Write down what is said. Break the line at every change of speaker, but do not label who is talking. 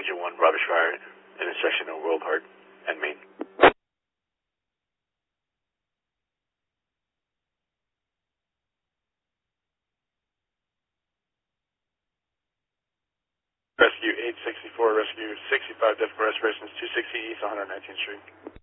Agent 1, Robert Schreier, intersection of World Heart and Main. Rescue 864, Rescue 65, death for respirations, 260 East 119th Street.